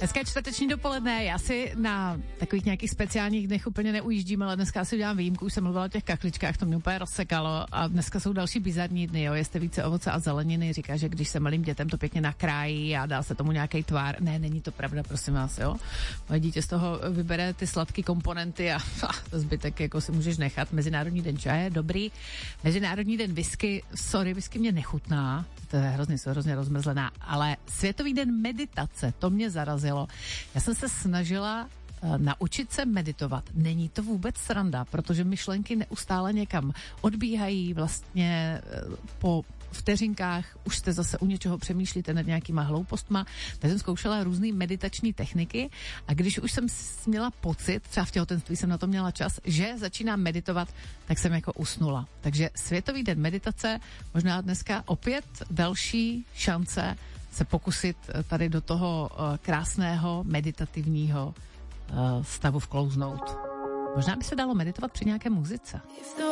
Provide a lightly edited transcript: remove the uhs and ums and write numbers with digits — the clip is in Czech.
Hezké čtvrteční dopoledne, já si na takových nějakých speciálních dnech úplně neujíždím, ale dneska si udělám výjimku, už jsem mluvila o těch kachličkách, to mě úplně rozsekalo a dneska jsou další bizarní dny, jo, jeste více ovoce a zeleniny, říká, že když se malým dětem to pěkně nakrájí a dá se tomu nějaký tvar, ne, není to pravda, prosím vás, jo, moje dítě z toho vybere ty sladké komponenty a to zbytek jako si můžeš nechat. Mezinárodní den čaje, dobrý, Mezinárodní den whisky, sorry, whisky mě nechutná, to je hrozně rozmrzlená, ale Světový den meditace, to mě zarazilo. Já jsem se snažila naučit se meditovat. Není to vůbec sranda, protože myšlenky neustále někam odbíhají, vlastně po vteřinkách už jste zase u něčeho přemýšlíte nad nějakýma hloupostma. Tak jsem zkoušela různý meditační techniky a když už jsem měla pocit, třeba v těhotenství jsem na to měla čas, že začínám meditovat, tak jsem jako usnula. Takže Světový den meditace, možná dneska opět další šance se pokusit tady do toho krásného meditativního stavu vklouznout. Možná by se dalo meditovat při nějaké muzice.